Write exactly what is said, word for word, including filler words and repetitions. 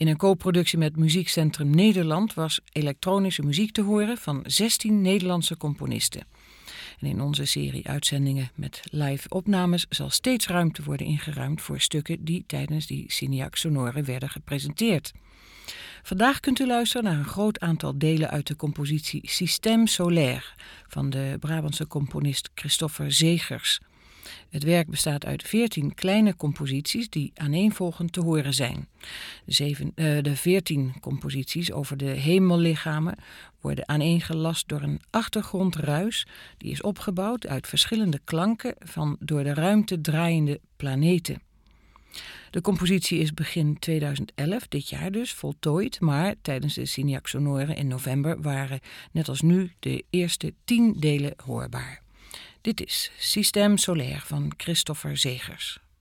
In een co-productie met Muziekcentrum Nederland was elektronische muziek te horen van zestien Nederlandse componisten. En in onze serie uitzendingen met live opnames zal steeds ruimte worden ingeruimd voor stukken die tijdens die Cineac Sonore werden gepresenteerd. Vandaag kunt u luisteren naar een groot aantal delen uit de compositie Système Solaire van de Brabantse componist Christoffer Zegers. Het werk bestaat uit veertien kleine composities die aaneenvolgend te horen zijn. De, zeven, uh, de veertien composities over de hemellichamen worden aaneengelast door een achtergrondruis die is opgebouwd uit verschillende klanken van door de ruimte draaiende planeten. De compositie is begin tweeduizend elf, dit jaar dus, voltooid, maar tijdens de Cineac Sonore in november waren, net als nu, de eerste tien delen hoorbaar. Dit is Système Solaire van Christoffer Zegers.